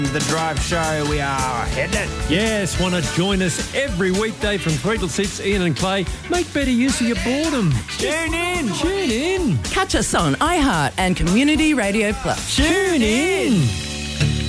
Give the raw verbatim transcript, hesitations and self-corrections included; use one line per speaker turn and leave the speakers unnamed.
The Drive Show, we are headed.
Yes, want to join us every weekday from three till six, Ian and Clay. Make better use of your boredom.
Tune in.
Tune in.
Catch us on iHeart and Community Radio Plus.
Tune in.